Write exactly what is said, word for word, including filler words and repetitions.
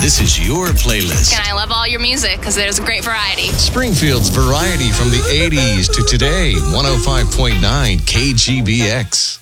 This is your playlist. And I love all your music because there's a great variety. Springfield's variety from the eighties to today. one oh five point nine K G B X.